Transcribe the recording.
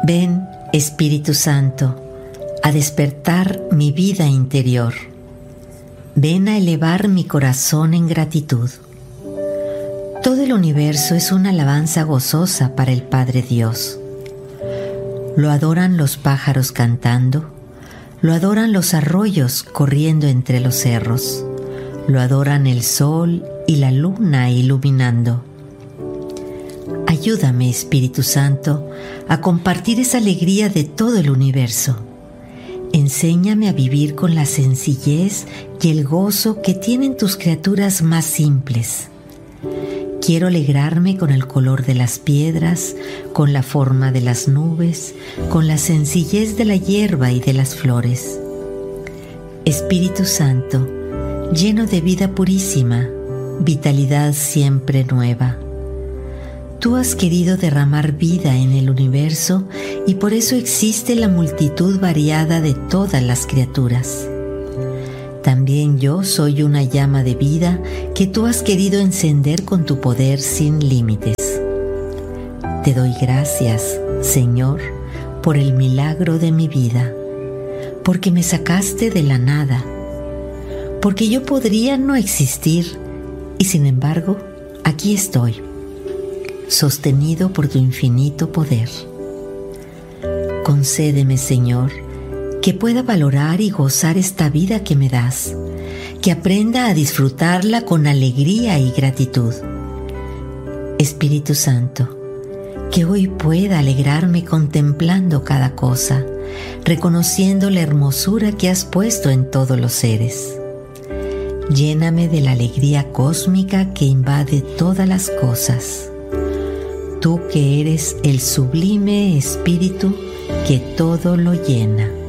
Ven, Espíritu Santo, a despertar mi vida interior. Ven a elevar mi corazón en gratitud. Todo el universo es una alabanza gozosa para el Padre Dios. Lo adoran los pájaros cantando, lo adoran los arroyos corriendo entre los cerros, lo adoran el sol y la luna iluminando. Ayúdame, Espíritu Santo, a compartir esa alegría de todo el universo. Enséñame a vivir con la sencillez y el gozo que tienen tus criaturas más simples. Quiero alegrarme con el color de las piedras, con la forma de las nubes, con la sencillez de la hierba y de las flores. Espíritu Santo, lleno de vida purísima, vitalidad siempre nueva. Tú has querido derramar vida en el universo y por eso existe la multitud variada de todas las criaturas. También yo soy una llama de vida que tú has querido encender con tu poder sin límites. Te doy gracias, Señor, por el milagro de mi vida, porque me sacaste de la nada, porque yo podría no existir y sin embargo aquí estoy, sostenido por tu infinito poder. Concédeme, Señor, que pueda valorar y gozar esta vida que me das, que aprenda a disfrutarla con alegría y gratitud. Espíritu Santo, que hoy pueda alegrarme contemplando cada cosa, reconociendo la hermosura que has puesto en todos los seres. Lléname de la alegría cósmica que invade todas las cosas. Tú que eres el sublime Espíritu que todo lo llena.